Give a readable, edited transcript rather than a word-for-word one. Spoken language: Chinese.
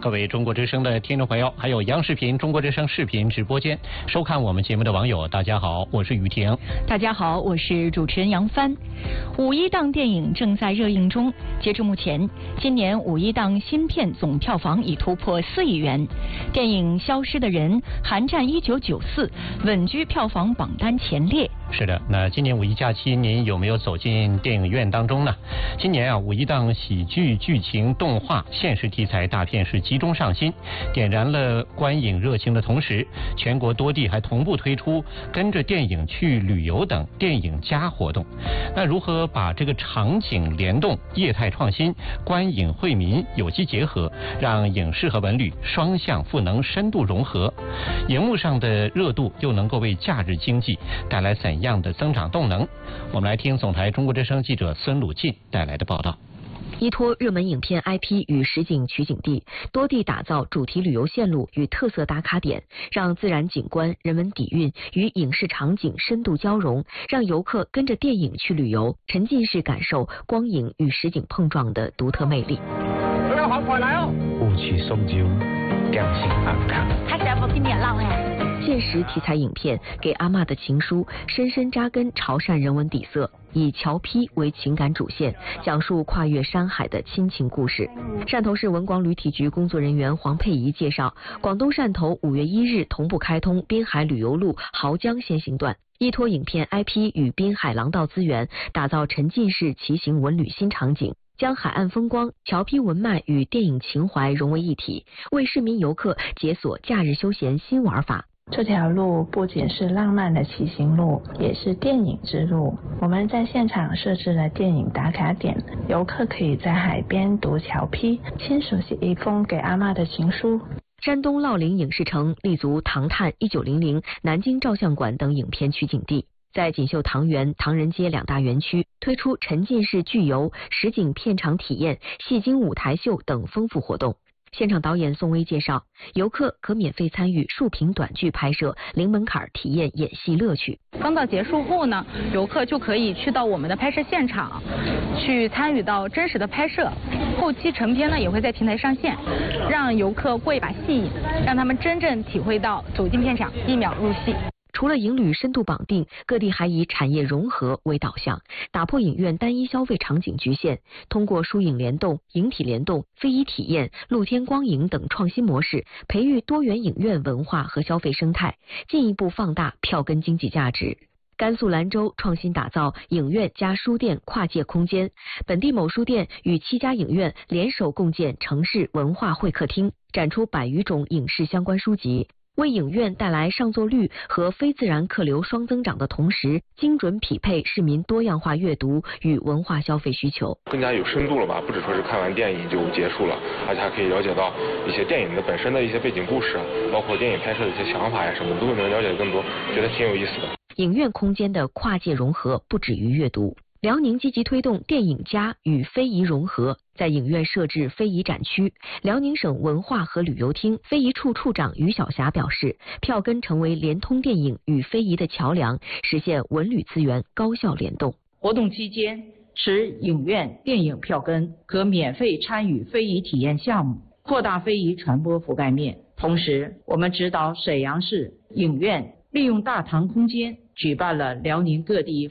各位中国之声的听众朋友，还有央视频中国之声视频直播间收看我们节目的网友，大家好，我是雨婷。 大家好，我是主持人杨帆。五一档电影正在热映中，截至目前，今年五一档新片总票房已突破4亿元。电影《消失的人》寒战1994，稳居票房榜单前列。 是的，那今年五一假期您有没有走进电影院当中呢？今年五一档喜剧、剧情、动画、现实题材大片是集中上新，点燃了观影热情的同时，全国多地还同步推出跟着电影去旅游等电影加活动。那如何把这个场景联动、业态创新、观影惠民有机结合，让影视和文旅双向赋能、深度融合？荧幕上的热度又能够为假日经济带来怎样的增长动能？我们来听总台中国之声记者孙鲁进带来的报道。 依托热门影片 IP 与实景取景地，多地打造主题旅游线路与特色打卡点，让自然景观、人文底蕴与影视场景深度交融，让游客跟着电影去旅游，沉浸式感受光影与实景碰撞的独特魅力。 各位好，快来哦！ 雾气送酒，良心安康。 他现在不给你浪哎。 现实题材影片《给阿嬷的情书》深深扎根潮汕人文底色，以侨批为情感主线，讲述跨越山海的亲情故事。汕头市文广旅体局工作人员黄佩仪介绍，广东汕头5月1日同步开通滨海旅游路濠江先行段，依托影片 IP 与滨海廊道资源，打造沉浸式骑行文旅新场景，将海岸风光、侨批文脉与电影情怀融为一体，为市民游客解锁假日休闲新玩法。 这条路不仅是浪漫的骑行路，也是电影之路。我们在现场设置了电影打卡点，游客可以在海边读侨批，亲手写一封给阿嬷的情书。 山东乐陵影视城立足唐探、1900、南京照相馆等影片取景地，在锦绣唐园、唐人街2大园区推出沉浸式剧游、实景片场体验、戏精舞台秀等丰富活动。现场导演宋威介绍，游客可免费参与竖屏短剧拍摄，零门槛体验演戏乐趣。 创造结束后呢，游客就可以去到我们的拍摄现场，去参与到真实的拍摄。后期成片呢也会在平台上线，让游客过一把戏瘾，让他们真正体会到走进片场1秒入戏。 除了影旅深度绑定，各地还以产业融合为导向，打破影院单一消费场景局限，通过书影联动、影体联动、非遗体验、露天光影等创新模式，培育多元影院文化和消费生态，进一步放大票根经济价值。甘肃兰州创新打造影院加书店跨界空间，本地某书店与7家影院联手共建城市文化会客厅，展出100余种影视相关书籍，为影院带来上座率和非自然客流双增长的同时，精准匹配市民多样化阅读与文化消费需求， 更加有深度了吧？不只说是看完电影就结束了，而且还可以了解到一些电影的本身的一些背景故事，包括电影拍摄的一些想法呀什么，都能了解更多，觉得挺有意思的。 影院空间的跨界融合不止于阅读。辽宁积极推动电影加与非遗融合，在影院设置非遗展区。辽宁省文化和旅游厅非遗处处长于晓霞表示，票根成为联通电影与非遗的桥梁，实现文旅资源高效联动。 活动期间，使影院电影票根可免费参与非遗体验项目，扩大非遗传播覆盖面。同时，我们指导沈阳市影院利用大堂空间举办了辽宁各地